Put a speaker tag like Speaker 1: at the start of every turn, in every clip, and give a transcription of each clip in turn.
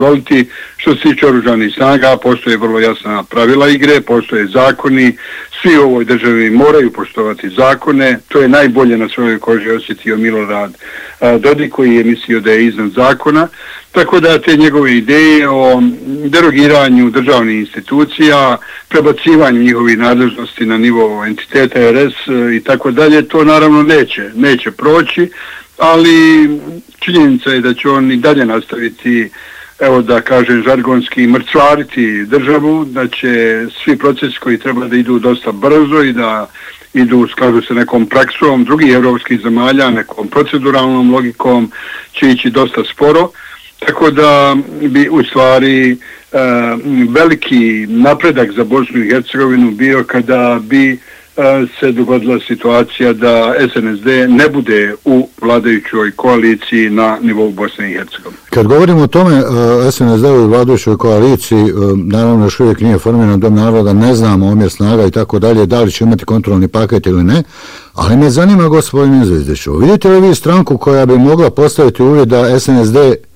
Speaker 1: dozvoliti. Što se tiče oružanih snaga, postoje vrlo jasna pravila igre, postoje zakoni, svi u ovoj državi moraju poštovati zakone, to je najbolje na svojoj koži osjetio Milorad Dodik koji je mislio da je iznad zakona, tako da te njegove ideje o derogiranju državnih institucija, prebacivanju njihovih nadležnosti na nivo entiteta RS i tako dalje, to naravno neće proći, ali činjenica je da će on i dalje nastaviti, evo da kažem žargonski, mrcvariti državu, da će svi procesi koji treba da idu dosta brzo i da idu u skladu sa nekom praksom drugih evropskih zemalja, nekom proceduralnom logikom, će ići dosta sporo, tako da bi u stvari veliki napredak za Bosnu i Hercegovinu bio kada bi se dogodila situacija da SNSD ne bude u vladajućoj koaliciji na nivou Bosne i Hercegovine.
Speaker 2: Kad govorimo o tome SNSD-u i vladajućoj koaliciji, naravno još uvijek nije formiran Dom naroda, ne znamo omjer snaga i tako dalje, da li će imati kontrolni paket ili ne, ali me zanima gospodine Zvizdiću, vidite li vi stranku koja bi mogla postaviti uvjet da SNSD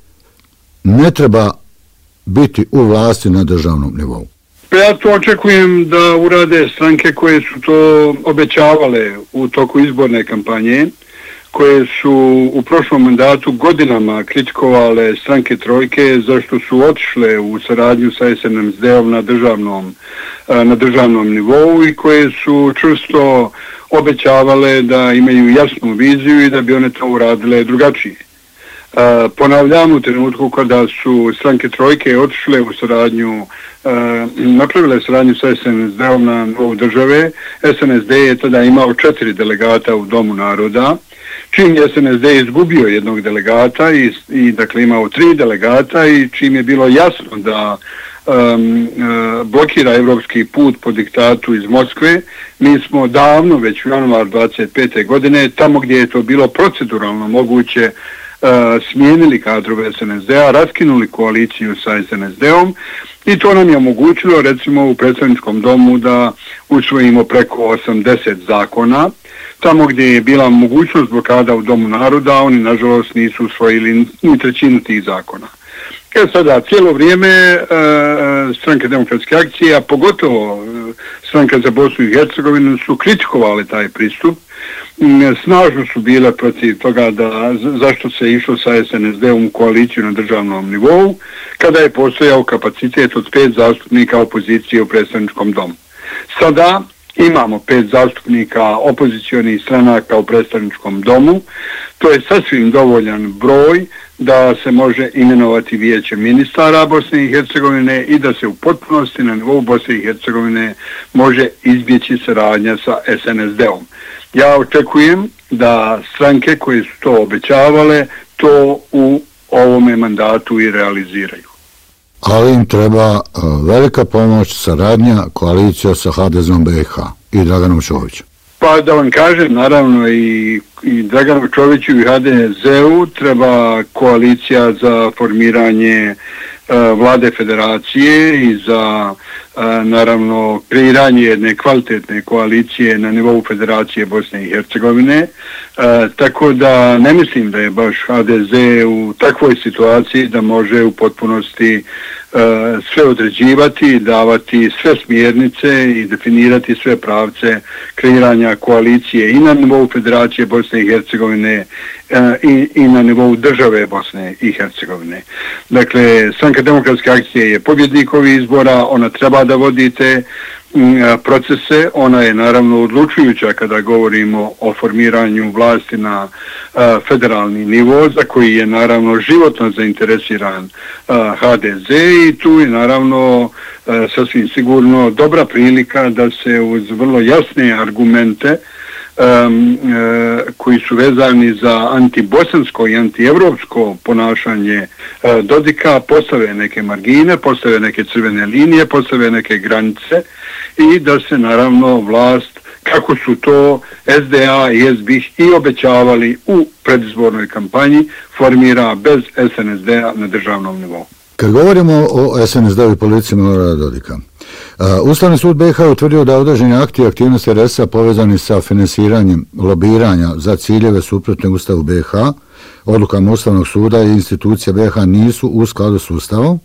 Speaker 2: ne treba biti u vlasti na državnom nivou?
Speaker 1: Ja to očekujem da urade stranke koje su to obećavale u toku izborne kampanje, koje su u prošlom mandatu godinama kritikovale stranke trojke zašto su otišle u saradnju sa SNSD-om na državnom nivou i koje su čvrsto obećavale da imaju jasnu viziju i da bi one to uradile drugačije. Ponavljam, u trenutku kada su stranke trojke otišle u saradnju, napravile saradnju sa SNSD-om na nivou države, SNSD je tada imao 4 delegata u Domu naroda, čim je SNSD izgubio jednog delegata i dakle imao 3 delegata i čim je bilo jasno da blokira evropski put po diktatu iz Moskve, mi smo davno, već u januar 25. godine, tamo gdje je to bilo proceduralno moguće, smijenili kadrove SNSD-a, raskinuli koaliciju sa SNSD-om i to nam je omogućilo recimo u predstavničkom domu da usvojimo preko 80 zakona. Tamo gdje je bila mogućnost blokada u Domu naroda, oni nažalost nisu usvojili ni trećinu tih zakona. Sada cijelo vrijeme stranke Demokratske akcije, a pogotovo stranka za Bosnu i Hercegovinu su kritikovali taj pristup. Snažno su bile protiv toga zašto se išlo sa SNSD-om u koaliciju na državnom nivou, kada je postojao kapacitet od 5 zastupnika opozicije u predstavničkom domu. Sada imamo 5 zastupnika opozicionih stranaka u predstavničkom domu, to je sasvim dovoljan broj da se može imenovati vijeće ministara Bosne i Hercegovine i da se u potpunosti na nivou Bosne i Hercegovine može izbjeći saradnja sa SNSD-om. Ja očekujem da stranke koje su to obećavale to u ovome mandatu i realiziraju.
Speaker 2: Ali im treba velika pomoć, saradnja, koalicija sa HDZ-om BiH i Draganom Čovićem.
Speaker 1: Pa da vam kažem, naravno i Draganu Čoviću i HDZ-u treba koalicija za formiranje vlade federacije i za naravno kreiranje jedne kvalitetne koalicije na nivou Federacije Bosne i Hercegovine, tako da ne mislim da je baš HDZ u takvoj situaciji da može u potpunosti sve određivati, davati sve smjernice i definirati sve pravce kreiranja koalicije i na nivou Federacije Bosne i Hercegovine i na nivou države Bosne i Hercegovine. Dakle, Stranka Demokratske akcije je pobjednik ovih izbora, ona treba da vodi te procese, ona je naravno odlučujuća kada govorimo o formiranju vlasti na federalni nivo, za koji je naravno životno zainteresiran HDZ i tu je naravno sasvim sigurno dobra prilika da se uz vrlo jasne argumente koji su vezani za antibosansko i antievropsko ponašanje Dodika postave neke margine, postave neke crvene linije, postave neke granice i da se naravno vlast, kako su to SDA i SBIH i obećavali u predizbornoj kampanji, formira bez SNSD-a na državnom nivou.
Speaker 2: Kad govorimo o SNSD-u i politici Milorada Dodika, Ustavni sud BiH je utvrdio da određeni akti i aktivnosti RS-a povezani sa finansiranjem lobiranja za ciljeve suprotne Ustavu BiH odlukama Ustavnog suda i institucija BiH nisu u skladu s Ustavom.